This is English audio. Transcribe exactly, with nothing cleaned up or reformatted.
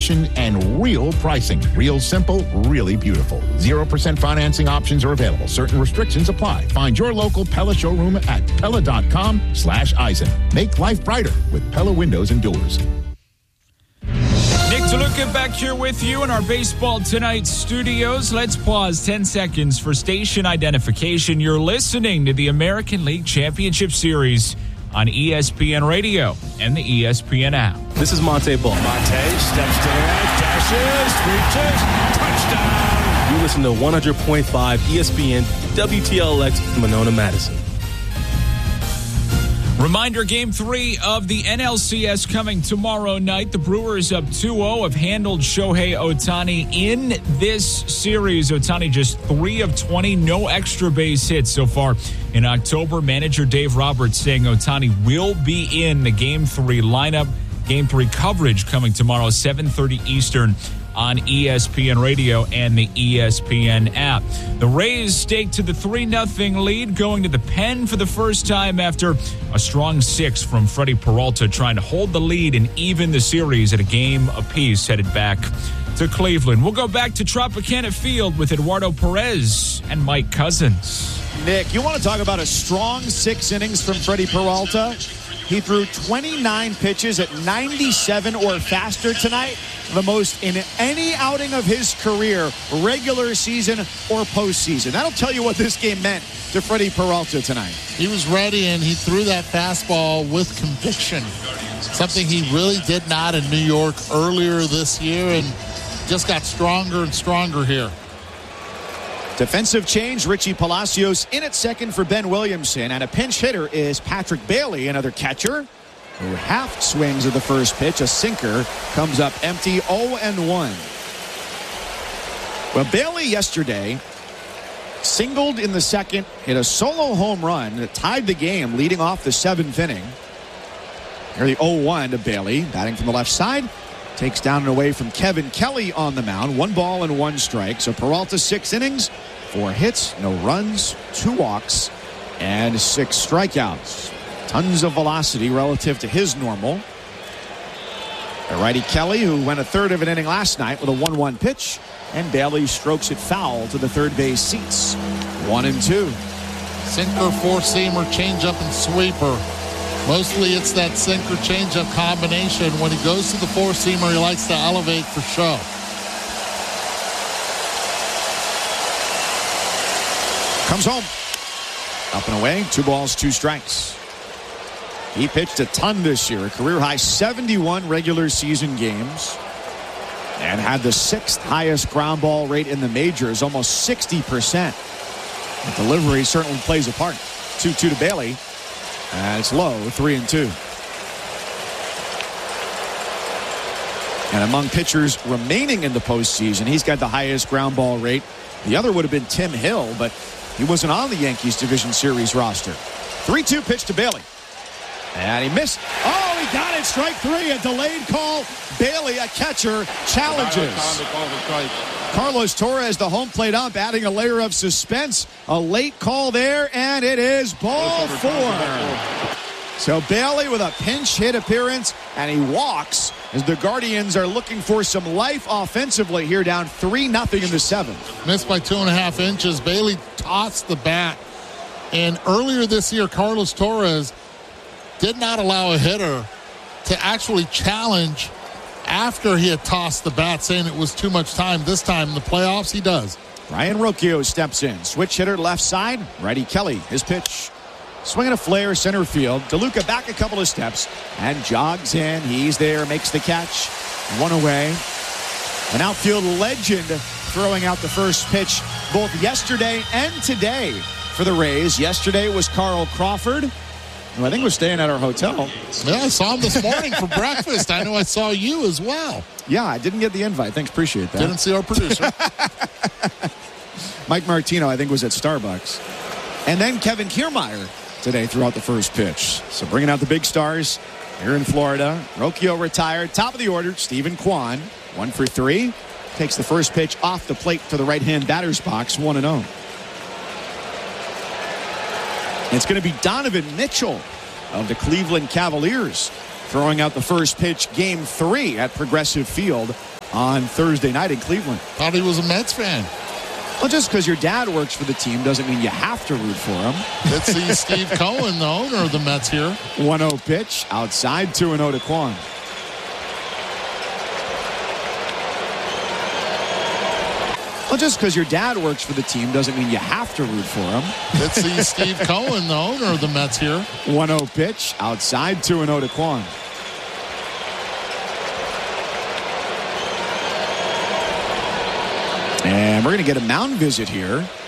information, and real pricing. Real simple, really beautiful. zero percent financing options are available. Certain restrictions apply. Find your local Pella showroom at Pella.com slash Eisen. Make life brighter with Pella Windows and Doors. Nick DeLuca back here with you in our Baseball Tonight studios. Let's pause ten seconds for station identification. You're listening to the American League Championship Series on E S P N Radio and the E S P N app. This is Monte Ball. Monte steps to the right, dashes, reaches, touchdown. You listen to one hundred point five E S P N W T L X Monona, Madison. Reminder, Game three of the N L C S coming tomorrow night. The Brewers up two oh have handled Shohei Ohtani in this series. Ohtani just three of twenty, no extra base hits so far in October. Manager Dave Roberts saying Ohtani will be in the Game three lineup. Game three coverage coming tomorrow, seven thirty Eastern on E S P N Radio and the E S P N app. The Rays stake to the three nothing lead, going to the pen for the first time after a strong six from Freddie Peralta, trying to hold the lead and even the series at a game apiece, headed back to Cleveland. We'll go back to Tropicana Field with Eduardo Perez and Mike Cousins. Nick, you want to talk about a strong six innings from Freddie Peralta? He threw twenty-nine pitches at ninety-seven or faster tonight, the most in any outing of his career, regular season or postseason. That'll tell you what this game meant to Freddie Peralta tonight. He was ready, and he threw that fastball with conviction, something he really did not in New York earlier this year, and just got stronger and stronger here. Defensive change, Richie Palacios in at second for Ben Williamson, and a pinch hitter is Patrick Bailey, another catcher, who half swings at the first pitch. A sinker comes up empty, oh and one. Well, Bailey yesterday singled in the second, hit a solo home run that tied the game leading off the seventh inning. Here the oh one to Bailey, batting from the left side. Takes down and away from Kevin Kelly on the mound. One ball and one strike. So Peralta, six innings, four hits, no runs, two walks, and six strikeouts. Tons of velocity relative to his normal. The righty Kelly, who went a third of an inning last night with a one one pitch, and Bailey strokes it foul to the third base seats. One and two. Sinker, four-seamer, changeup, and sweeper. Mostly it's that sinker changeup combination. When he goes to the four-seamer, he likes to elevate for show. Comes home. Up and away. Two balls, two strikes. He pitched a ton this year. A career-high seventy-one regular season games. And had the sixth highest ground ball rate in the majors, almost sixty percent. The delivery certainly plays a part. two two to Bailey. And it's low, three and two. And among pitchers remaining in the postseason, he's got the highest ground ball rate. The other would have been Tim Hill, but he wasn't on the Yankees Division Series roster. three two pitch to Bailey. And he missed. Oh, he got it. Strike three. A delayed call. Bailey, a catcher, challenges. Carlos Torres, the home plate ump, adding a layer of suspense. A late call there, and it is ball four. So Bailey with a pinch hit appearance, and he walks as the Guardians are looking for some life offensively here, down three nothing in the seventh. Missed by two and a half inches. Bailey tossed the bat. And earlier this year, Carlos Torres did not allow a hitter to actually challenge after he had tossed the bat, saying it was too much time. This time in the playoffs, he does. Ryan Rocchio steps in. Switch hitter left side. Righty Kelly, his pitch. Swinging a flare center field. DeLuca back a couple of steps and jogs in. He's there, makes the catch. One away. An outfield legend throwing out the first pitch both yesterday and today for the Rays. Yesterday was Carl Crawford, who I think was staying at our hotel. Yeah, I saw him this morning for breakfast. I know I saw you as well. Yeah, I didn't get the invite. Thanks, appreciate that. Didn't see our producer. Mike Martino, I think, was at Starbucks. And then Kevin Kiermaier today throughout the first pitch. So bringing out the big stars here in Florida. Rocchio retired. Top of the order, Stephen Kwan. One for three. Takes the first pitch off the plate to the right-hand batter's box. one and oh. It's going to be Donovan Mitchell of the Cleveland Cavaliers throwing out the first pitch, game three at Progressive Field on Thursday night in Cleveland. Thought he was a Mets fan. Well, just because your dad works for the team doesn't mean you have to root for him. Let's see Steve Cohen, the owner of the Mets here. one oh pitch outside, two and oh to Kwan. Well, just because your dad works for the team doesn't mean you have to root for him. Let's see Steve Cohen, the owner of the Mets here. one oh pitch outside, two and oh to Kwan. And we're going to get a mound visit here